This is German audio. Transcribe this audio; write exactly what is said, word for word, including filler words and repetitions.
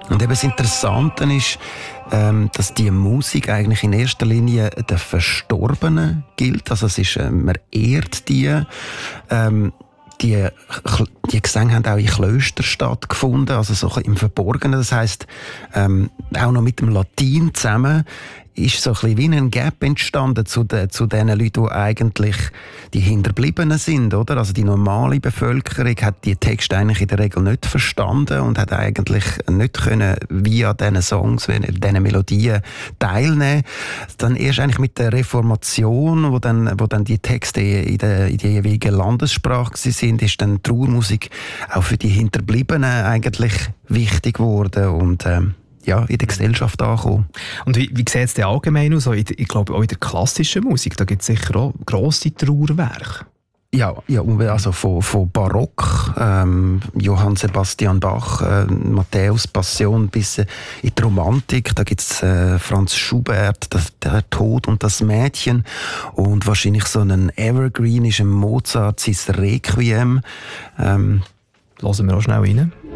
Und eben das Interessante ist, ähm, dass die Musik eigentlich in erster Linie den Verstorbenen gilt. Also es ist, äh, man ehrt die. Ähm, die, die Gesänge haben auch in Klöstern stattgefunden, also so im Verborgenen. Das heisst, ähm, auch noch mit dem Latin zusammen ist so ein bisschen wie ein Gap entstanden zu den, zu den Leuten, die eigentlich die Hinterbliebenen sind, oder? Also die normale Bevölkerung hat die Texte eigentlich in der Regel nicht verstanden und hat eigentlich nicht können via diesen Songs, via diesen Melodien teilnehmen. Dann erst eigentlich mit der Reformation, wo dann, wo dann die Texte in der, in der jeweiligen Landessprache sind, ist dann die Trauermusik auch für die Hinterbliebenen eigentlich wichtig geworden und, ähm, ja, in der Gesellschaft ankommen. Und wie, wie sieht es denn allgemein aus? Ich, ich glaube, auch in der klassischen Musik, da gibt es sicher auch grosse Trauerwerke. Ja, ja, also von, von Barock, ähm, Johann Sebastian Bach, äh, Matthäus Passion bis äh, in die Romantik. Da gibt es äh, Franz Schubert, das, der Tod und das Mädchen. Und wahrscheinlich so einen Evergreen ist ein Mozart, sein Requiem. Ähm, Hören wir auch schnell rein.